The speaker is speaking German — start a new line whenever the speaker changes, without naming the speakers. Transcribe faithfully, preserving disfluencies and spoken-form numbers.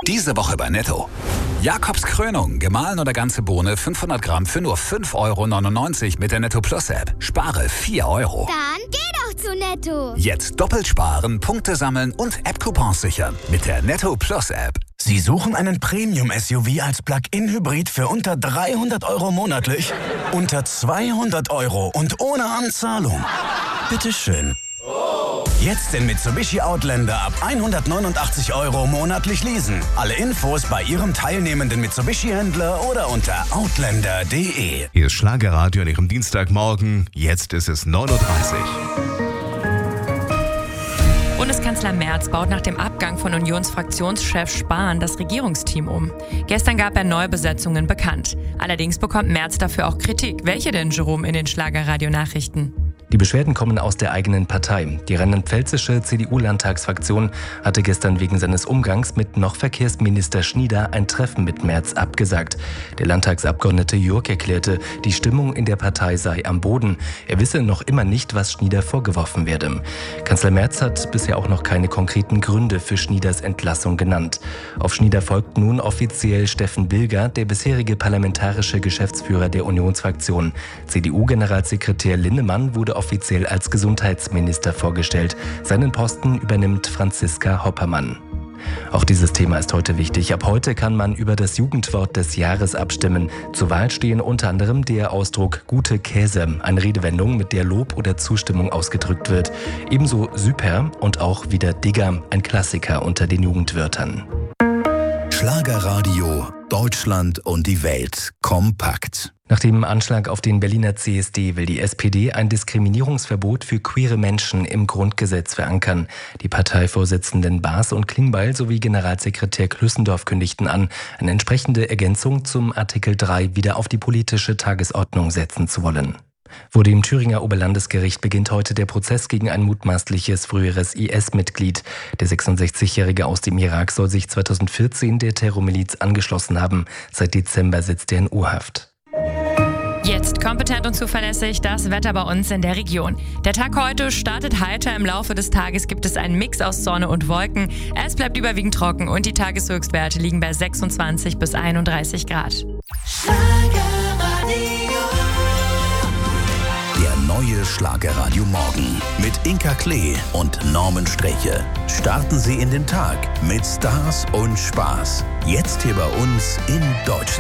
Diese Woche bei Netto. Jakobs Krönung, gemahlen oder ganze Bohne, fünfhundert Gramm für nur fünf Euro neunundneunzig mit der Netto Plus App. Spare vier Euro.
Dann geh doch zu Netto.
Jetzt doppelt sparen, Punkte sammeln und App-Coupons sichern mit der Netto Plus App.
Sie suchen einen Premium-S U V als Plug-in-Hybrid für unter dreihundert Euro monatlich? Unter zweihundert Euro und ohne Anzahlung? Bitteschön. Jetzt den Mitsubishi Outlander ab hundertneunundachtzig Euro monatlich leasen. Alle Infos bei Ihrem teilnehmenden Mitsubishi-Händler oder unter outlander punkt de.
Hier ist Schlagerradio an Ihrem Dienstagmorgen. Jetzt ist es neun Uhr dreißig.
Bundeskanzler Merz baut nach dem Abgang von Unionsfraktionschef Spahn das Regierungsteam um. Gestern gab er Neubesetzungen bekannt. Allerdings bekommt Merz dafür auch Kritik. Welche denn, Jerome, in den Schlagerradio-Nachrichten?
Die Beschwerden kommen aus der eigenen Partei. Die rheinland-pfälzische C D U-Landtagsfraktion hatte gestern wegen seines Umgangs mit noch Verkehrsminister Schnieder ein Treffen mit Merz abgesagt. Der Landtagsabgeordnete Jürg erklärte, die Stimmung in der Partei sei am Boden. Er wisse noch immer nicht, was Schnieder vorgeworfen werde. Kanzler Merz hat bisher auch noch keine konkreten Gründe für Schnieders Entlassung genannt. Auf Schnieder folgt nun offiziell Steffen Bilger, der bisherige parlamentarische Geschäftsführer der Unionsfraktion. C D U-Generalsekretär Linnemann wurde offiziell als Gesundheitsminister vorgestellt. Seinen Posten übernimmt Franziska Hoppermann. Auch dieses Thema ist heute wichtig. Ab heute kann man über das Jugendwort des Jahres abstimmen. Zur Wahl stehen unter anderem der Ausdruck gute Käse, eine Redewendung, mit der Lob oder Zustimmung ausgedrückt wird. Ebenso super und auch wieder Digger, ein Klassiker unter den Jugendwörtern.
Schlagerradio, Deutschland und die Welt kompakt.
Nach dem Anschlag auf den Berliner C S D will die S P D ein Diskriminierungsverbot für queere Menschen im Grundgesetz verankern. Die Parteivorsitzenden Baas und Klingbeil sowie Generalsekretär Klüssendorf kündigten an, eine entsprechende Ergänzung zum Artikel drei wieder auf die politische Tagesordnung setzen zu wollen. Vor dem Thüringer Oberlandesgericht beginnt heute der Prozess gegen ein mutmaßliches früheres I S-Mitglied. Der sechsundsechzigjährige aus dem Irak soll sich zweitausendvierzehn der Terrormiliz angeschlossen haben. Seit Dezember sitzt er in U-Haft.
Jetzt kompetent und zuverlässig das Wetter bei uns in der Region. Der Tag heute startet heiter. Im Laufe des Tages gibt es einen Mix aus Sonne und Wolken. Es bleibt überwiegend trocken und die Tageshöchstwerte liegen bei sechsundzwanzig bis einunddreißig Grad.
Der neue Schlagerradio Morgen mit Inka Klee und Norman Streche. Starten Sie in den Tag mit Stars und Spaß. Jetzt hier bei uns in Deutschland.